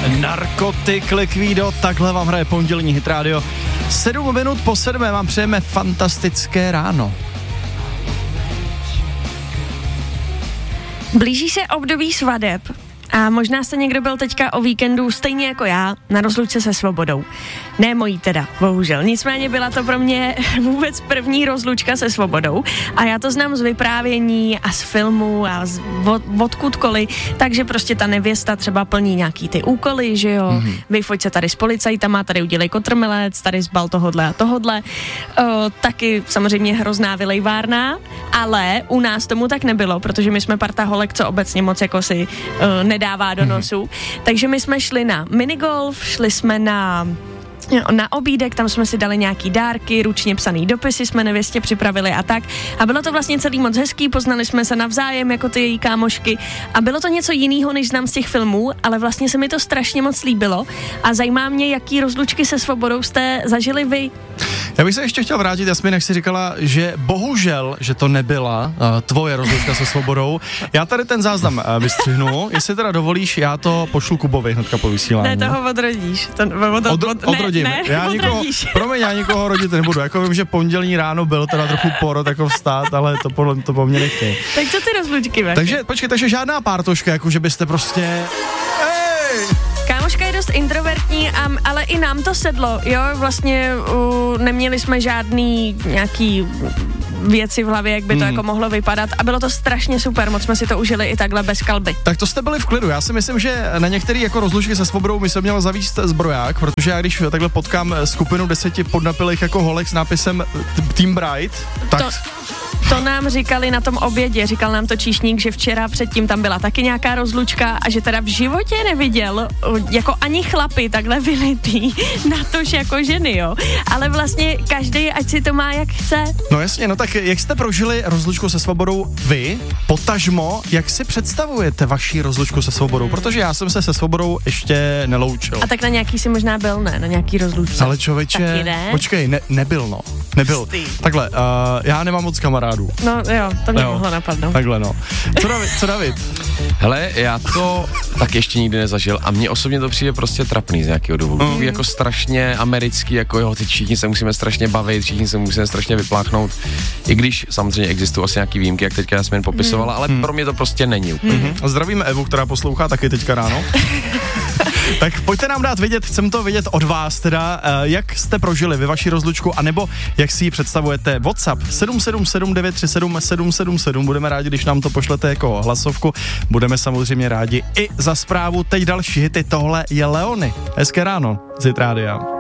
Narkotik Liquido, takhle vám hraje pondělní Hit Radio. 7 minut po 7 vám přejeme fantastické ráno. Blíží se období svadeb a možná jste někdo byl teďka o víkendu stejně jako já na rozlučce se svobodou. Ne mojí teda, bohužel. Nicméně byla to pro mě vůbec první rozlučka se svobodou a já to znám z vyprávění a z filmu a odkudkoliv, takže prostě ta nevěsta třeba plní nějaký ty úkoly, že jo, vyfoť se tady s policajtama, tady udělej kotrmelec, tady zbal tohodle a tohodle, taky samozřejmě hrozná vylejvárna, ale u nás tomu tak nebylo, protože my jsme parta holek, co obecně moc jako si nedává do nosu, takže my jsme šli na minigolf, šli jsme na obídek, tam jsme si dali nějaký dárky, ručně psaný dopisy jsme nevěstě připravili a tak. A bylo to vlastně celý moc hezký, poznali jsme se navzájem jako ty její kámošky a bylo to něco jiného, než znám z těch filmů, ale vlastně se mi to strašně moc líbilo a zajímá mě, jaký rozlučky se svobodou jste zažili vy. Já bych se ještě chtěl vrátit, Jasmin, jak jsi říkala, že bohužel, že to nebyla tvoje rozlučka se svobodou. Já tady ten záznam vystřihnu, jestli teda dovolíš, já to pošlu Kubovi hnedka po vysílání. Ne, toho odrodíš. Odrodím. Já nikoho rodit nebudu. Jako vím, že pondělní ráno byl teda trochu porod jako vstát, ale to po mně nechtějí. Tak co ty rozlučky máš? Takže, počkej, takže žádná pártoška, jako že byste prostě... Kámoška je dost introvertní, ale i nám to sedlo, jo, vlastně neměli jsme žádný nějaký věci v hlavě, jak by to jako mohlo vypadat a bylo to strašně super, moc jsme si to užili i takhle bez kalby. Tak to jste byli v klidu, já si myslím, že na některé jako rozlučky se svobodou by se měl zavíst zbroják, protože já když takhle potkám skupinu 10 podnapilých jako holek s nápisem Team Bright, tak... To nám říkali na tom obědě, říkal nám to číšník, že včera předtím tam byla taky nějaká rozlučka a že teda v životě neviděl jako ani chlapy takhle vylitý, natož jako ženy, jo. Ale vlastně každý, ať si to má jak chce. No jasně, no tak jak jste prožili rozlučku se svobodou vy, potažmo, jak si představujete vaši rozlučku se svobodou, protože já jsem se se svobodou ještě neloučil. A tak na nějaký si možná byl, ne? Na nějaký rozlučce. Ale člověče, počkej, nebyl. Takhle, já nemám moc kamarádů. No jo, to mě mohlo napadnout. Takhle no. Co David? Hele, já to tak ještě nikdy nezažil a mně osobně to přijde prostě trapný z nějakého důvodu. Jako strašně americký, jako jo, teď všichni se musíme strašně bavit, všichni se musíme strašně vypláchnout, i když samozřejmě existují asi nějaký výjimky, jak teďka Jasmin popisovala, ale pro mě to prostě není. Zdravíme Evu, která poslouchá taky teďka ráno. Tak pojďte nám dát vědět, chcem to vědět od vás teda, jak jste prožili vy vaši rozlučku, anebo jak si ji představujete. WhatsApp 777 937 777, budeme rádi, když nám to pošlete jako hlasovku, budeme samozřejmě rádi i za zprávu. Teď další hity, tohle je Leony. Hezké ráno z Hit Rádia.